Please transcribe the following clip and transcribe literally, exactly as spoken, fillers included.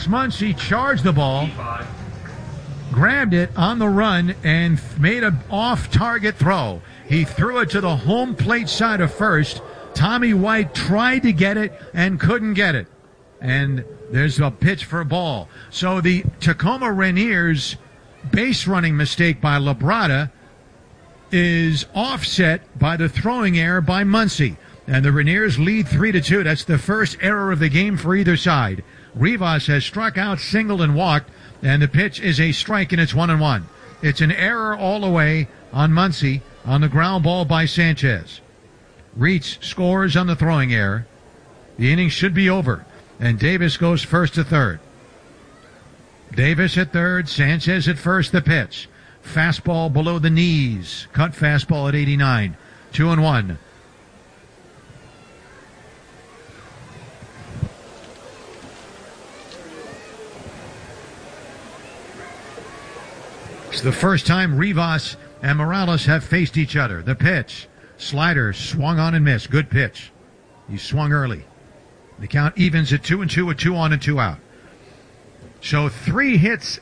Muncy charged the ball, grabbed it on the run, and made an off-target throw. He threw it to the home plate side of first. Tommy White tried to get it and couldn't get it. And there's a pitch for a ball. So the Tacoma Rainiers base running mistake by Labrada is offset by the throwing error by Muncy. And the Rainiers lead three to two. That's the first error of the game for either side. Rivas has struck out, singled, and walked, and the pitch is a strike, and it's one and one. It's an error all the way on Muncy on the ground ball by Sanchez. Reitz scores on the throwing error. The inning should be over, and Davis goes first to third. Davis at third, Sanchez at first, the pitch. Fastball below the knees. Cut fastball at eighty-nine. Two and one. It's the first time Rivas and Morales have faced each other. The pitch. Slider swung on and missed. Good pitch. He swung early. The count evens at two and two with two on and two out. So three hits